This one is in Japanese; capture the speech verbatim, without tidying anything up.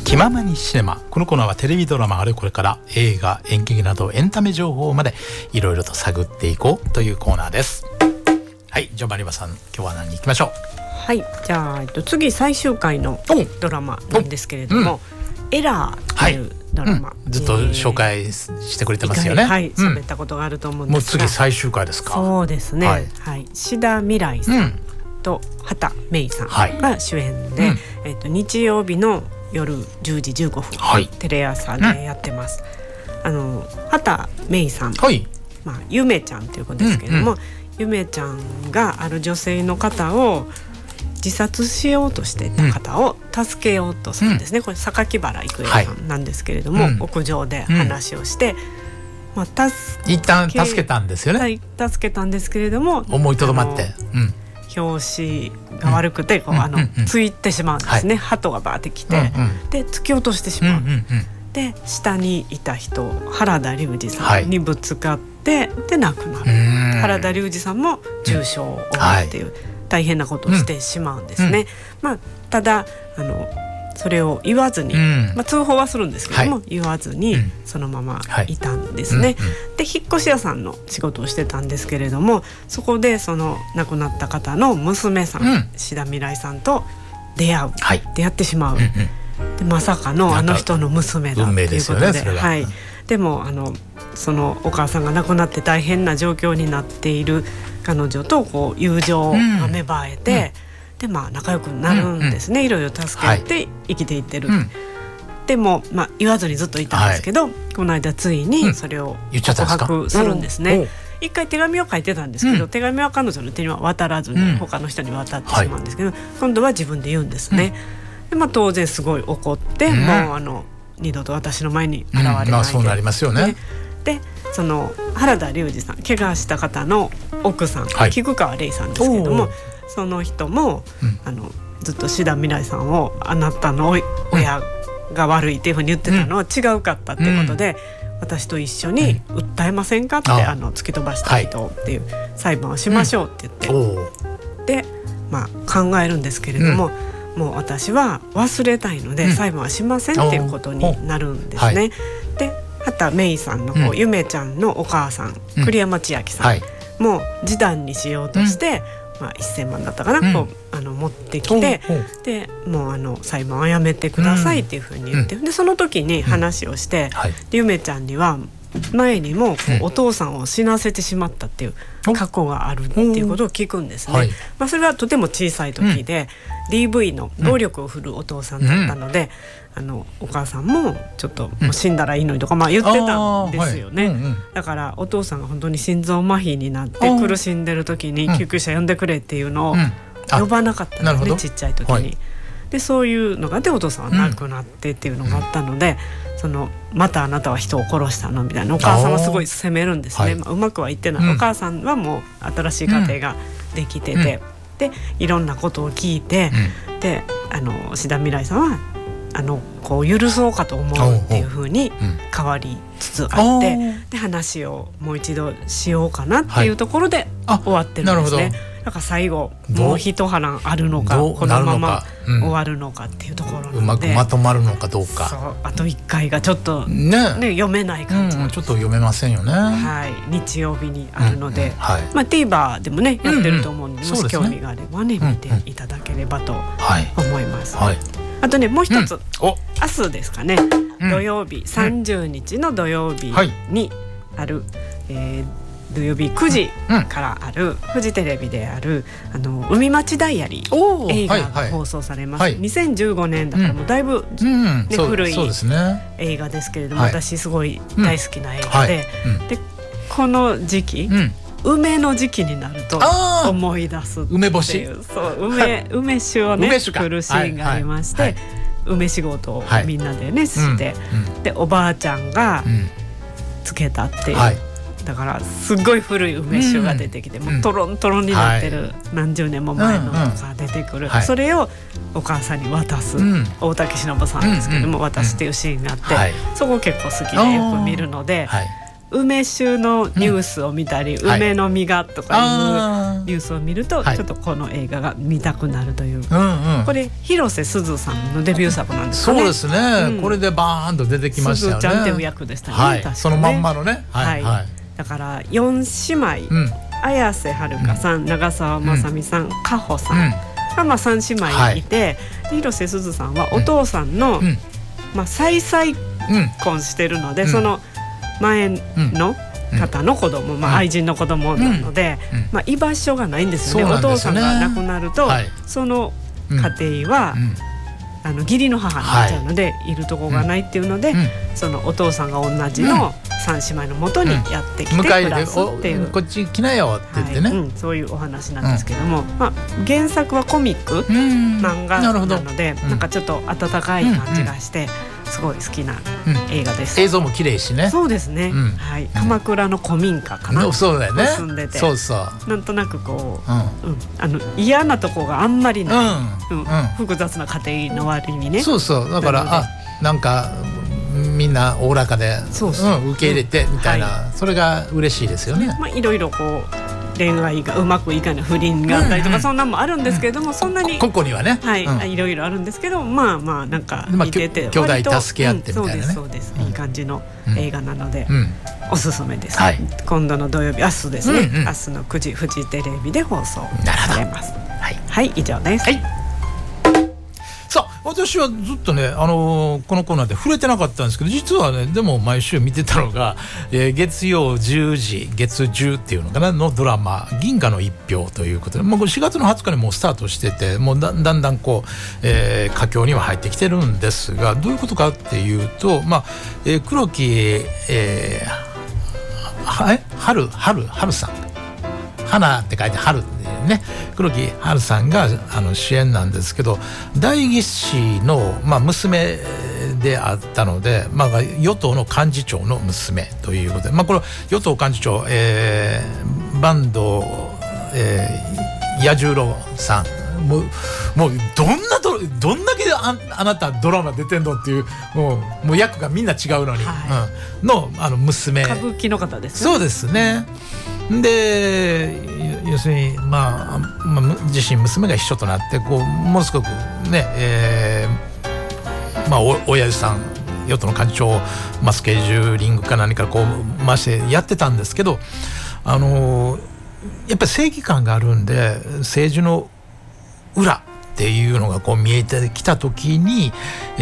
気ままにシネマ。このコーナーはテレビドラマあれこれから映画演劇などエンタメ情報までいろいろと探っていこうというコーナーです。はい、じゃあマリバさん、今日は何に行きましょう。 はい、じゃあ、えっと、次最終回のドラマなんですけれども、うん、エラーというドラマ、はい、 うん、ずっと紹介してくれてますよね。 はい、喋ったことがあると思うんですが、 もう次最終回ですか。 そうですね、はいはい、志田未来さんと畑芽育さんが主演で、はい、えっと、日曜日の夜じゅうじじゅうごふん、はい、テレ朝でやってます、うん、あの畑芽育さん、はい、まあ、ゆめちゃんということですけれども、うんうん、ゆめちゃんがある女性の方を自殺しようとしていた方を助けようとするんですね、うん、これ榊原郁恵さんなんですけれども、はい、屋上で話をして、うん、まあ、助け一旦助けたんですよね、はい、助けたんですけれども思いとどまって、うん、 表紙が悪くてこう、うん、あの、うんうんうん、ついてしまうんですね、はい、鳩がバーってきて、うんうん、で突き落としてしまう、うんうんうん、で下にいた人原田龍二さんにぶつかって、はい、で亡くなる。原田龍二さんも重傷を負うっていう、うん、はい、大変なことをしてしまうんですね、うん、まあ、ただあのそれを言わずに、うん、まあ、通報はするんですけども、はい、言わずにそのままいたんですね、はい、うんうん、で引っ越し屋さんの仕事をしてたんですけれども、そこでその亡くなった方の娘さん、うん、志田未来さんと出会う、はい、出会ってしまう、うんうん、でまさかのあの人の娘だということで、運命ですよね、それは、はい、でもあのそのお母さんが亡くなって大変な状況になっている彼女とこう友情が芽生えて、うんうん、でまあ仲良くなるんですね、うんうん、いろいろ助けて生きていってる、はい、でも、まあ、言わずにずっといたんですけど、はい、この間ついにそれを告白するんですね、うん、一回手紙を書いてたんですけど、うん、手紙は彼女の手には渡らずに他の人に渡ってしまうんですけど、うん、今度は自分で言うんですね、うん、でまあ、当然すごい怒って、うん、もうあの二度と私の前に現れないで、うん、まあ、そうなりますよね。でその原田龍二さん、怪我した方の奥さん、はい、菊川玲さんですけれども、その人も、うん、あのずっと志田未来さんをあなたの親が悪いっていうふうに言ってたのは違うかったってことで、うん、私と一緒に訴えませんかって、うん、あの突き飛ばした人っていう裁判をしましょうって言って、うん、で、まあ、考えるんですけれども、うん、もう私は忘れたいので、うん、裁判はしませんっていうことになるんですね、はい、で畑芽育さんのこう、うん、ゆめちゃんのお母さん、うん、栗山千明さん、はい、もう示談にしようとして、うん、まあ、せんまんだったかな、うん、こうあの持ってきて、うん、でもうあの裁判はやめてくださいっていうふうに言って、うん、でその時に話をして、うん、はい、でゆめちゃんには前にもこう、うん、お父さんを死なせてしまったっていう過去があるっていうことを聞くんですね、はい、まあ、それはとても小さい時で、うん、ディーブイ の暴力を振るうお父さんだったので、うん、あのお母さんもちょっともう死んだらいいのにとか、まあ、言ってたんですよね、はい、うんうん、だからお父さんが本当に心臓麻痺になって苦しんでる時に救急車呼んでくれっていうのを呼ばなかったんですね、ちっちゃい時に、はい、でそういうのがあってお父さんは亡くなってっていうのがあったので、うん、そのまたあなたは人を殺したのみたいな、お母さんはすごい責めるんですね、はい、まあ、うまくはいってない、うん、お母さんはもう新しい家庭ができてて、うん、でいろんなことを聞いて、うん、であの志田未来さんはあのこう許そうかと思うっていう風に変わりつつあって、うん、で話をもう一度しようかなっていうところで終わってるんですね、はい、だから最後もう一波乱あるのかこのまま終わるのかっていうところなので、 うまくまとまるのかどうか、 そうあといっかいがちょっと、ねね、読めない感じなんです、 うん、ちょっと読めませんよね、はい、 日曜日にあるので、うんうん、はい、まあ、TVer でもねやってると思うんで、うんうん、もし興味があればね、見ていただければと思います、はいはい、あとねもう一つ、うん、明日ですかね、うん、土曜日さんじゅうにちの土曜日にある、うん、えー土曜日くじからある、うん、フジテレビであるあの海町ダイアリー映画が放送されます、はいはい、にせんじゅうごねんだからもうだいぶ、うんね、うん、古い映画ですけれども、はい、私すごい大好きな映画で、うんはい、でこの時期、うん、梅の時期になると思い出すっていう、 梅干し、 そう梅、はい、梅酒をね作るシーンがありまして、はいはいはい、梅仕事をみんなでね、はい、して、うんうん、でおばあちゃんがつけたっていう、はい、だからすっごい古い梅酒が出てきて、うん、もうトロントロンになってる、はい、何十年も前のが出てくる、うんうん、それをお母さんに渡す、うん、大竹しのぶさんですけども、うんうん、渡すっていうシーンがあって、うんうん、そこ結構好きでよく見るので、はい、 梅酒のニュースを見たり、うん、梅の実がとかいうニュースを見ると、はい、ちょっとこの映画が見たくなるという、うんうん、これ広瀬すずさんのデビュー作なんですかね。 そうですね、うん、これでバーンと出てきましたよね。 すずちゃんっていう役でしたね、 はい、 確かねそのまんまのね、はいはい、 だからよん姉妹、うん、綾瀬はるかさん、うん、長澤まさみさん、うん、かほさん、うんがまあ、さん姉妹いて、はい、広瀬すずさんはお父さんの、うんまあ、再々婚してるので、うん、その前の方の子供、うんまあ、愛人の子供なので、うんまあ、居場所がないんですよね。お父さんが亡くなると、はい、その家庭は、うんあの義理の母になっちゃうので、はい、いるとこがないっていうので、うん、そのお父さんが同じの三姉妹のもとにやってきて暮らすっていう、 うん、こっち来なよって言ってね、 はいうん、そういうお話なんですけども、うんまあ、原作はコミック、うん、漫画なので な, なんかちょっと温かい感じがして、うん、すごい好きな映画です、 うん、映像も綺麗しね。 そうですね、うんはい、鎌倉の古民家かな、 うん、そうだよね、 住んでてそうそうなんとなくこう、うんうん、あの嫌なとこがあんまりない、うんうん、複雑な家庭の割にね。 そうそうだからあなんかみんなおおらかでそうそう、うん、受け入れてみたいな、うんはい、それが嬉しいですよね。 まあ、いろいろこう恋愛がうまくいかない不倫があったりとか、うんうん、そんなのもあるんですけれども、うん、そんなにここにはね、 はいうん、 いろいろあるんですけどまあまあなんか見てて、 まあ、兄弟助け合ってみたいなね、うん、そうですそうです、うん、いい感じの映画なので、 うん、 おすすめです、 はい、 今度の土曜日明日ですね、うんうん、明日のくじフジテレビで放送されます。はい、はい、以上です。 はいさあ私はずっとね、あのー、このコーナーで触れてなかったんですけど実はねでも毎週見てたのが、えー、月曜じゅうじ月じゅうっていうのかなのドラマ銀河の一票ということで、まあ、これしがつのはつかにもうスタートしててもう だ, だんだんこう、えー、佳境には入ってきてるんですがどういうことかっていうと、まあえー、黒木、えー、は春春春さん花って書いて春ね、黒木華さんがあの主演なんですけど代議士の、まあ、娘であったので、まあ、与党の幹事長の娘ということで、まあ、これ与党幹事長、えー、坂東、えー、彌十郎さんもう、もうどんなどどんだけ あ, あなたドラマ出てんのっていうもう、もう役がみんな違うのに、はいうん、の, あの娘歌舞伎の方ですね。そうですね。で要するに、まあまあ、自身娘が一緒となってこうものすごくね、えーまあ、お親父さん与党の幹事長を、まあ、スケジューリングか何かこう回してやってたんですけど、あのー、やっぱり正義感があるんで政治の裏っていうのがこう見えてきた時に